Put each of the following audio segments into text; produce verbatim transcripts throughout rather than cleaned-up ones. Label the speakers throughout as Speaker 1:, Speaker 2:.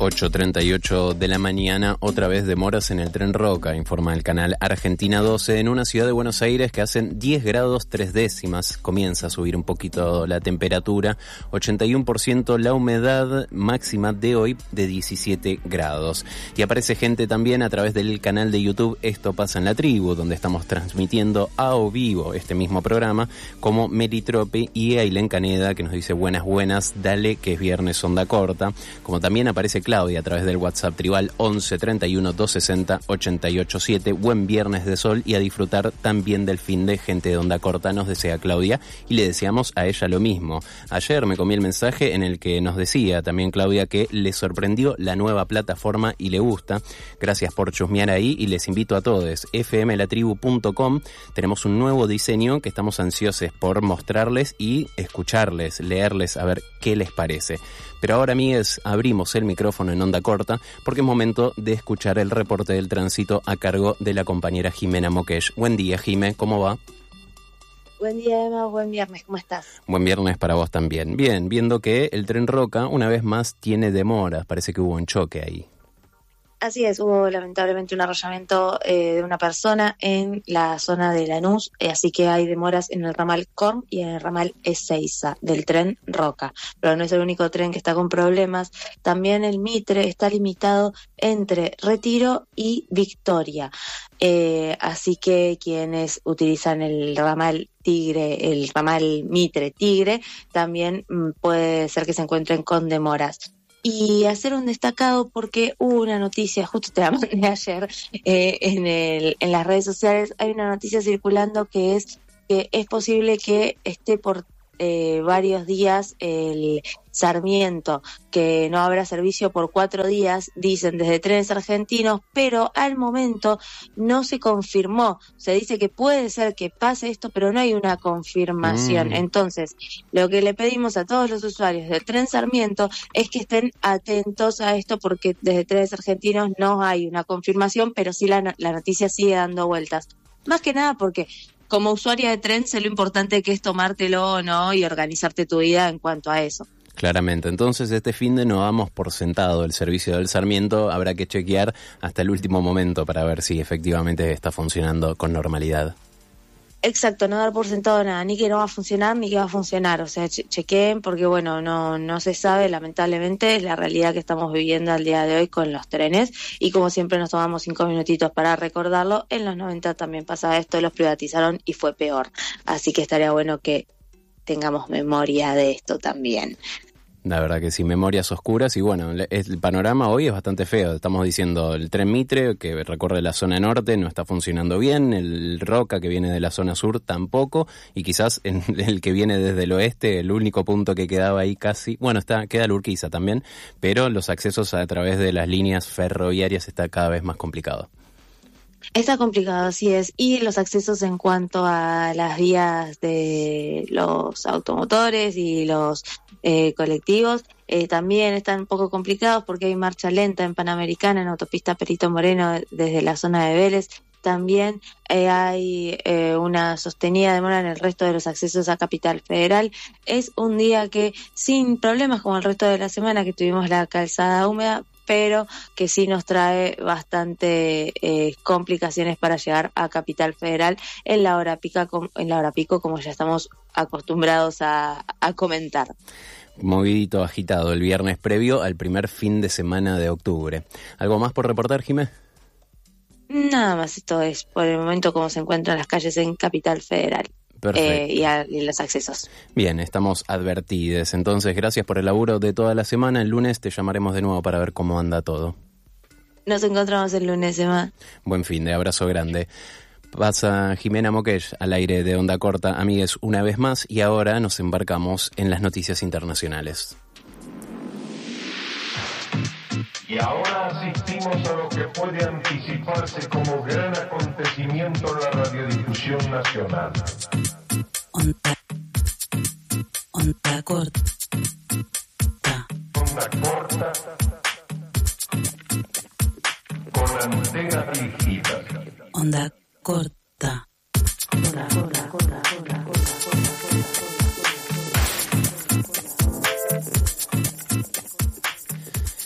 Speaker 1: ocho treinta y ocho de la mañana, otra vez demoras en el tren Roca, informa el canal Argentina doce, en una ciudad de Buenos Aires que hacen diez grados tres décimas, comienza a subir un poquito la temperatura, ochenta y uno por ciento la humedad, máxima de hoy de diecisiete grados. Y aparece gente también a través del canal de YouTube Esto Pasa en la Tribu, donde estamos transmitiendo a o vivo este mismo programa, como Meritrope y Ailén Caneda, que nos dice buenas, buenas, dale que es viernes onda corta, como también aparece Claudia a través del WhatsApp tribal once treinta y uno doscientos sesenta ochenta y ocho siete. Buen viernes de sol y a disfrutar también del fin de gente de onda corta, nos desea Claudia, y le deseamos a ella lo mismo. Ayer me comí el mensaje en el que nos decía también Claudia que le sorprendió la nueva plataforma y le gusta. Gracias por chusmear ahí y les invito a todos. f m la tribu punto com, tenemos un nuevo diseño que estamos ansiosos por mostrarles y escucharles, leerles, a ver qué les parece. Pero ahora, amigues, abrimos el micrófono en onda corta porque es momento de escuchar el reporte del tránsito a cargo de la compañera Jimena Mokesh. Buen día, Jimé, ¿cómo va?
Speaker 2: Buen día, Emma, buen viernes, ¿cómo estás?
Speaker 1: Buen viernes para vos también. Bien, viendo que el tren Roca una vez más tiene demoras, parece que hubo un choque ahí.
Speaker 2: Así es, hubo lamentablemente un arrollamiento eh, de una persona en la zona de Lanús, eh, así que hay demoras en el ramal Corm y en el ramal Ezeiza del tren Roca. Pero no es el único tren que está con problemas, también el Mitre está limitado entre Retiro y Victoria. Eh, así que quienes utilizan el ramal Tigre, el ramal Mitre Tigre, también mm, puede ser que se encuentren con demoras. Y hacer un destacado porque hubo una noticia, justo te la mandé ayer, eh, en, el, en las redes sociales, hay una noticia circulando que es que es posible que esté por eh, varios días el Sarmiento, que no habrá servicio por cuatro días, dicen desde Trenes Argentinos, pero al momento no se confirmó. Se dice que puede ser que pase esto, pero no hay una confirmación. Mm. Entonces, lo que le pedimos a todos los usuarios de Tren Sarmiento es que estén atentos a esto, porque desde Trenes Argentinos no hay una confirmación, pero sí la, la noticia sigue dando vueltas. Más que nada porque como usuaria de tren sé lo importante que es tomártelo o no y organizarte tu vida en cuanto a eso.
Speaker 1: Claramente, entonces este fin de no damos por sentado el servicio del Sarmiento, habrá que chequear hasta el último momento para ver si efectivamente está funcionando con normalidad.
Speaker 2: Exacto, no dar por sentado nada, ni que no va a funcionar ni que va a funcionar, o sea, che- chequeen porque bueno, no no se sabe, lamentablemente es la realidad que estamos viviendo al día de hoy con los trenes y como siempre nos tomamos cinco minutitos para recordarlo, en los noventa también pasaba esto, los privatizaron y fue peor, así que estaría bueno que tengamos memoria de esto también.
Speaker 1: La verdad que sí, memorias oscuras y bueno, el panorama hoy es bastante feo. Estamos diciendo el tren Mitre que recorre la zona norte no está funcionando bien, el Roca que viene de la zona sur tampoco y quizás en el que viene desde el oeste, el único punto que quedaba ahí casi, bueno, está queda el Urquiza también, pero los accesos a través de las líneas ferroviarias está cada vez más complicado.
Speaker 2: Está complicado, así es, y los accesos en cuanto a las vías de los automotores y los eh, colectivos eh, también están un poco complicados porque hay marcha lenta en Panamericana, en autopista Perito Moreno desde la zona de Vélez. También eh, hay eh, una sostenida demora en el resto de los accesos a Capital Federal. Es un día que sin problemas como el resto de la semana que tuvimos la calzada húmeda, pero que sí nos trae bastante eh, complicaciones para llegar a Capital Federal en la hora pica, en la hora pico, como ya estamos acostumbrados a, a comentar.
Speaker 1: Movidito, agitado el viernes previo al primer fin de semana de octubre. ¿Algo más por reportar, Jimé?
Speaker 2: Nada más, esto es por el momento cómo se encuentran las calles en Capital Federal. Eh, y, a, y los accesos.
Speaker 1: Bien, estamos advertidos. Entonces, gracias por el laburo de toda la semana. El lunes te llamaremos de nuevo para ver cómo anda todo.
Speaker 2: Nos encontramos el lunes, Emma.
Speaker 1: Buen fin de abrazo grande. Pasa Jimena Mokesh al aire de Onda Corta, amigues, una vez más. Y ahora nos embarcamos en las noticias internacionales.
Speaker 3: Y ahora asistimos a lo que puede anticiparse como gran acontecimiento en la radiodifusión nacional.
Speaker 4: Onda, onda corta.
Speaker 3: Onda corta con antenas dirigidas.
Speaker 4: Onda corta.
Speaker 2: Onda, onda, onda, onda, onda.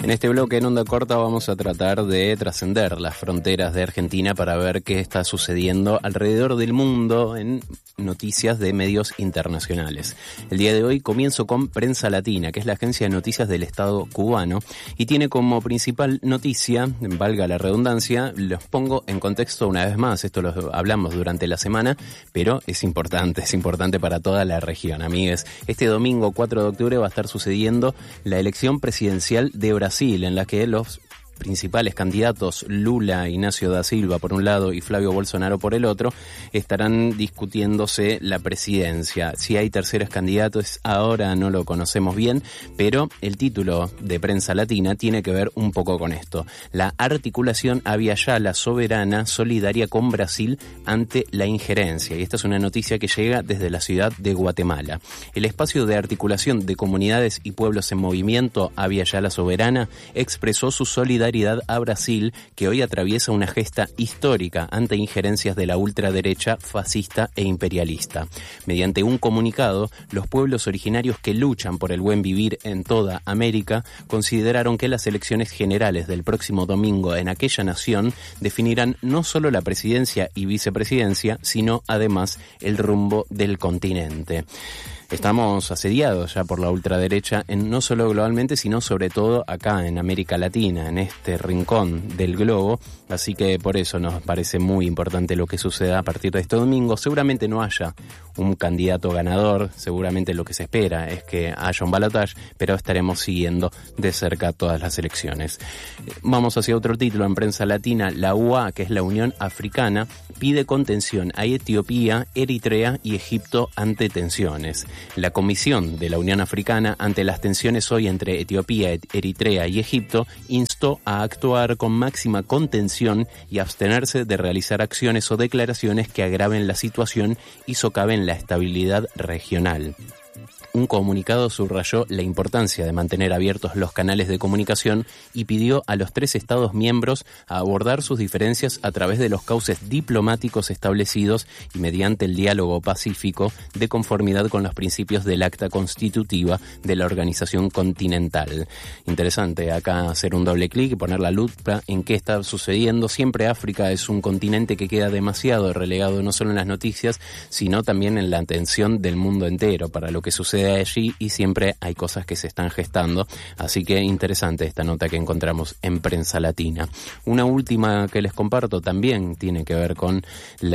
Speaker 1: En este bloque en Onda Corta vamos a tratar de trascender las fronteras de Argentina para ver qué está sucediendo alrededor del mundo en noticias de medios internacionales. El día de hoy comienzo con Prensa Latina, que es la agencia de noticias del Estado cubano, y tiene como principal noticia, valga la redundancia, los pongo en contexto una vez más, esto lo hablamos durante la semana, pero es importante, es importante para toda la región, amigues. Este domingo cuatro de octubre va a estar sucediendo la elección presidencial de Brasil, en la que los principales candidatos, Lula Ignacio da Silva por un lado y Flavio Bolsonaro por el otro, estarán discutiéndose la presidencia. Si hay terceros candidatos, ahora no lo conocemos bien, pero el título de Prensa Latina tiene que ver un poco con esto. La articulación Abya Yala soberana solidaria con Brasil ante la injerencia. Y esta es una noticia que llega desde la ciudad de Guatemala. El espacio de articulación de comunidades y pueblos en movimiento Abya Yala soberana expresó su solidaridad a Brasil, que hoy atraviesa una gesta histórica ante injerencias de la ultraderecha fascista e imperialista. Mediante un comunicado, los pueblos originarios que luchan por el buen vivir en toda América consideraron que las elecciones generales del próximo domingo en aquella nación definirán no solo la presidencia y vicepresidencia, sino además el rumbo del continente. Estamos asediados ya por la ultraderecha, en, no solo globalmente, sino sobre todo acá en América Latina, en este rincón del globo, así que por eso nos parece muy importante lo que suceda a partir de este domingo. Seguramente no haya un candidato ganador, seguramente lo que se espera es que haya un balotaje, pero estaremos siguiendo de cerca todas las elecciones. Vamos hacia otro título en Prensa Latina. La U A, que es la Unión Africana, pide contención a Etiopía, Eritrea y Egipto ante tensiones. La Comisión de la Unión Africana, ante las tensiones hoy entre Etiopía, Eritrea y Egipto, instó a actuar con máxima contención y abstenerse de realizar acciones o declaraciones que agraven la situación y socaven la estabilidad regional. Un comunicado subrayó la importancia de mantener abiertos los canales de comunicación y pidió a los tres Estados miembros a abordar sus diferencias a través de los cauces diplomáticos establecidos y mediante el diálogo pacífico de conformidad con los principios del Acta Constitutiva de la Organización Continental. Interesante acá hacer un doble clic y poner la lupa en qué está sucediendo. Siempre África es un continente que queda demasiado relegado no solo en las noticias, sino también en la atención del mundo entero para lo que sucede allí, y siempre hay cosas que se están gestando, así que interesante esta nota que encontramos en Prensa Latina. Una última que les comparto también tiene que ver con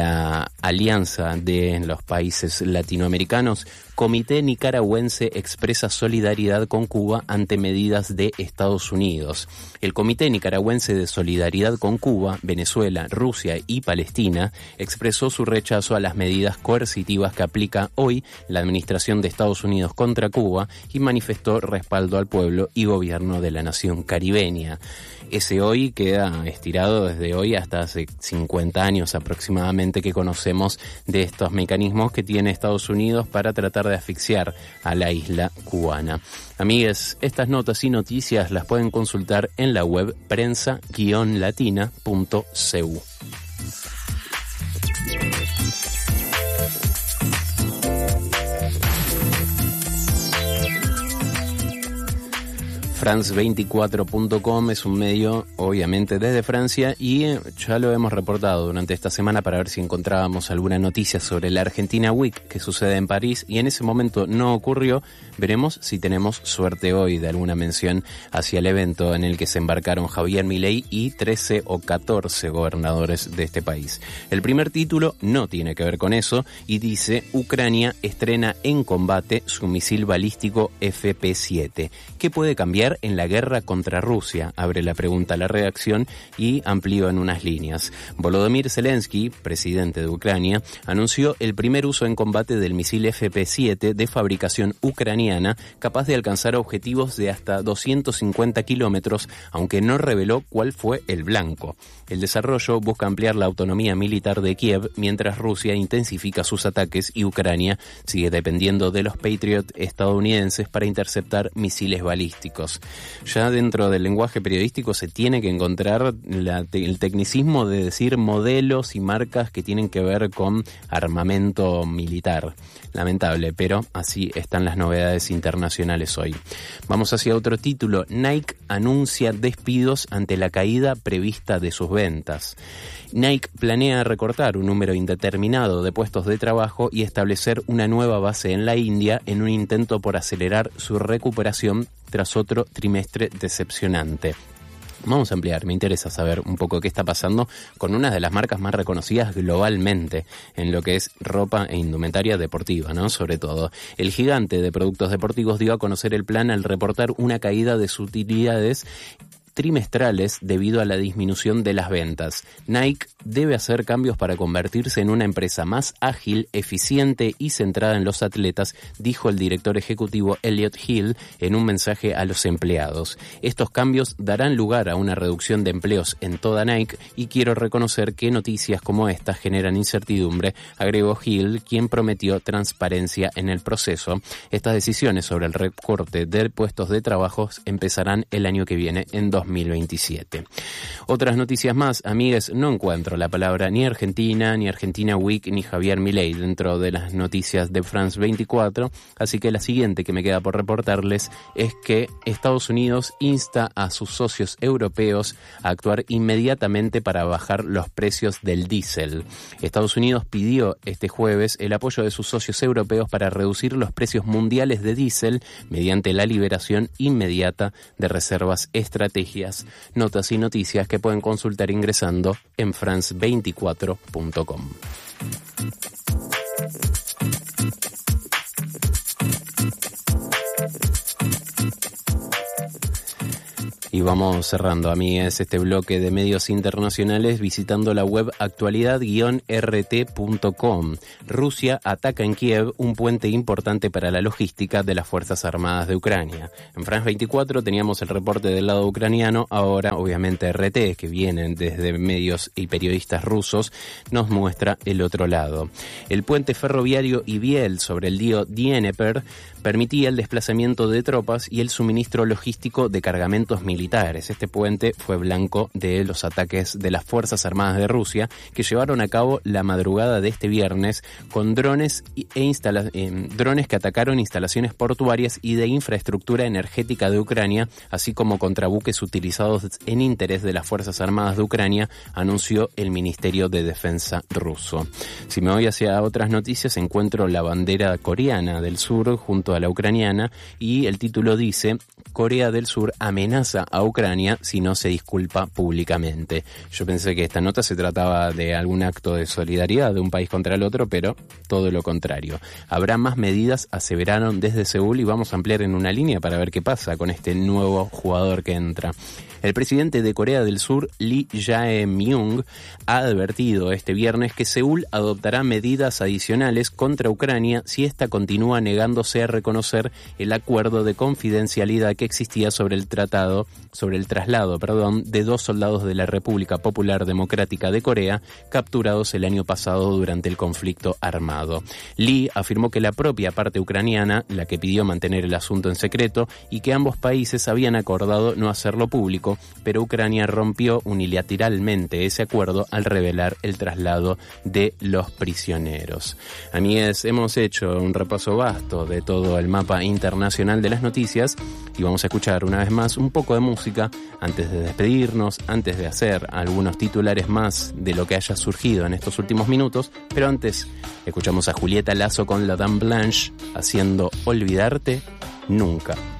Speaker 1: la alianza de los países latinoamericanos. Comité Nicaragüense expresa solidaridad con Cuba ante medidas de Estados Unidos. El Comité Nicaragüense de Solidaridad con Cuba, Venezuela, Rusia y Palestina expresó su rechazo a las medidas coercitivas que aplica hoy la administración de Estados Unidos contra Cuba y manifestó respaldo al pueblo y gobierno de la nación caribeña. Ese hoy queda estirado desde hoy hasta hace cincuenta años aproximadamente que conocemos de estos mecanismos que tiene Estados Unidos para tratar de asfixiar a la isla cubana. Amigues, estas notas y noticias las pueden consultar en la web prensa guion latina punto c u. France veinticuatro punto com es un medio, obviamente, desde Francia, y ya lo hemos reportado durante esta semana para ver si encontrábamos alguna noticia sobre la Argentina Week que sucede en París, y en ese momento no ocurrió. Veremos si tenemos suerte hoy de alguna mención hacia el evento en el que se embarcaron Javier Milei y trece o catorce gobernadores de este país. El primer título no tiene que ver con eso y dice: Ucrania estrena en combate su misil balístico F P siete. ¿Qué puede cambiar en la guerra contra Rusia? Abre la pregunta la redacción y amplió en unas líneas. Volodymyr Zelensky, presidente de Ucrania, anunció el primer uso en combate del misil F P siete de fabricación ucraniana, capaz de alcanzar objetivos de hasta doscientos cincuenta kilómetros, aunque no reveló cuál fue el blanco. El desarrollo busca ampliar la autonomía militar de Kiev mientras Rusia intensifica sus ataques y Ucrania sigue dependiendo de los Patriot estadounidenses para interceptar misiles balísticos. modelos. Ya dentro del lenguaje periodístico se tiene que encontrar la, el tecnicismo de decir modelos y marcas que tienen que ver con armamento militar. Lamentable, pero así están las novedades internacionales hoy. Vamos hacia otro título. Nike anuncia despidos ante la caída prevista de sus ventas. Nike planea recortar un número indeterminado de puestos de trabajo y establecer una nueva base en la India en un intento por acelerar su recuperación tras otro trimestre decepcionante. Vamos a ampliar, me interesa saber un poco qué está pasando con una de las marcas más reconocidas globalmente en lo que es ropa e indumentaria deportiva, ¿no? Sobre todo. El gigante de productos deportivos dio a conocer el plan al reportar una caída de sus utilidades trimestrales debido a la disminución de las ventas. Nike debe hacer cambios para convertirse en una empresa más ágil, eficiente y centrada en los atletas, dijo el director ejecutivo Elliot Hill en un mensaje a los empleados. Estos cambios darán lugar a una reducción de empleos en toda Nike y quiero reconocer que noticias como esta generan incertidumbre, agregó Hill, quien prometió transparencia en el proceso. Estas decisiones sobre el recorte de puestos de trabajo empezarán el año que viene, en dos mil veintisiete. Otras noticias más, amigues, no encuentro la palabra ni Argentina, ni Argentina Week, ni Javier Milei dentro de las noticias de France veinticuatro, así que la siguiente que me queda por reportarles es que Estados Unidos insta a sus socios europeos a actuar inmediatamente para bajar los precios del diésel. Estados Unidos pidió este jueves el apoyo de sus socios europeos para reducir los precios mundiales de diésel mediante la liberación inmediata de reservas estratégicas. Notas y noticias que pueden consultar ingresando en france veinticuatro punto com. Y vamos cerrando, amigues, este bloque de medios internacionales visitando la web actualidad guion r t punto com. Rusia ataca en Kiev un puente importante para la logística de las Fuerzas Armadas de Ucrania. En France veinticuatro teníamos el reporte del lado ucraniano, ahora obviamente R T, que vienen desde medios y periodistas rusos, nos muestra el otro lado. El puente ferroviario y vial sobre el río Dnieper permitía el desplazamiento de tropas y el suministro logístico de cargamentos militares. Este puente fue blanco de los ataques de las Fuerzas Armadas de Rusia que llevaron a cabo la madrugada de este viernes con drones e instala- eh, drones que atacaron instalaciones portuarias y de infraestructura energética de Ucrania, así como contra buques utilizados en interés de las Fuerzas Armadas de Ucrania, anunció el Ministerio de Defensa ruso. Si me voy hacia otras noticias, encuentro la bandera coreana del sur junto a la ucraniana y el título dice: Corea del Sur amenaza a Ucrania si no se disculpa públicamente. Yo pensé que esta nota se trataba de algún acto de solidaridad de un país contra el otro, pero todo lo contrario. Habrá más medidas, aseveraron desde Seúl, y vamos a ampliar en una línea para ver qué pasa con este nuevo jugador que entra. El presidente de Corea del Sur, Lee Jae-myung, ha advertido este viernes que Seúl adoptará medidas adicionales contra Ucrania si ésta continúa negándose a reconocer el acuerdo de confidencialidad que existía sobre el tratado, sobre el traslado, perdón, de dos soldados de la República Popular Democrática de Corea capturados el año pasado durante el conflicto armado. Lee afirmó que la propia parte ucraniana, la que pidió mantener el asunto en secreto, y que ambos países habían acordado no hacerlo público, pero Ucrania rompió unilateralmente ese acuerdo al revelar el traslado de los prisioneros. Amigues, hemos hecho un repaso vasto de todo el mapa internacional de las noticias y vamos a escuchar una vez más un poco de música antes de despedirnos, antes de hacer algunos titulares más de lo que haya surgido en estos últimos minutos, pero antes escuchamos a Julieta Lazo con La Dame Blanche haciendo Olvidarte Nunca.